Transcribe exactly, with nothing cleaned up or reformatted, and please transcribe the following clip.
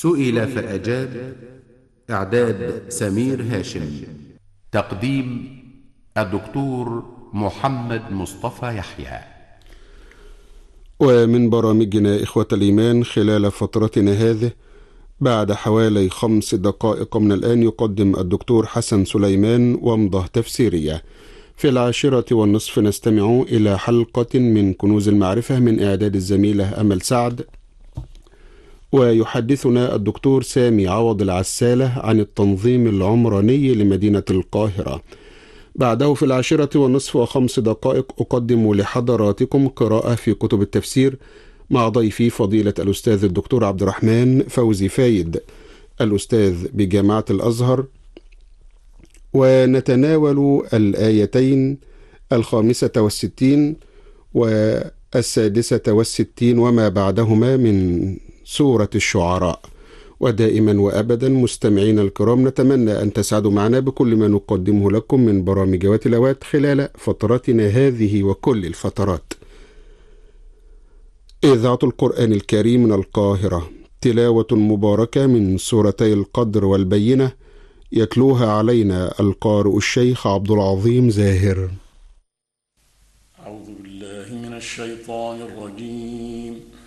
سئل فأجاب. إعداد سمير هاشم. تقديم الدكتور محمد مصطفى يحيى. ومن برامجنا إخوة الإيمان خلال فترتنا هذه بعد حوالي خمس دقائق من الآن يقدم الدكتور حسن سليمان ومضة تفسيرية. في العاشرة والنصف نستمع إلى حلقة من كنوز المعرفة من إعداد الزميلة أمل سعد، ويحدثنا الدكتور سامي عوض العسالة عن التنظيم العمراني لمدينة القاهرة. بعده في العاشرة والنصف وخمس دقائق أقدم لحضراتكم قراءة في كتب التفسير مع ضيفي فضيلة الأستاذ الدكتور عبد الرحمن فوزي فايد، الأستاذ بجامعة الأزهر، ونتناول الآيتين الخامسة والستين والسادسة والستين وما بعدهما من سورة الشعراء. ودائما وأبدا مستمعين الكرام نتمنى أن تسعدوا معنا بكل ما نقدمه لكم من برامج وتلاوات خلال فترتنا هذه وكل الفترات. إذاعة القرآن الكريم من القاهرة، تلاوة مباركة من سورتي القدر والبينة، يتلوها علينا القارئ الشيخ عبد العظيم زاهر. أعوذ بالله من الشيطان الرجيم.